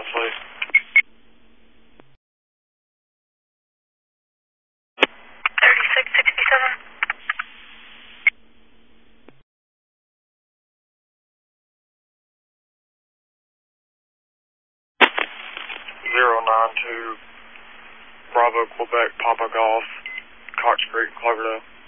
please. 3667. 092 Bravo, Quebec, Papa Golf, Cox Creek, Cloverdale.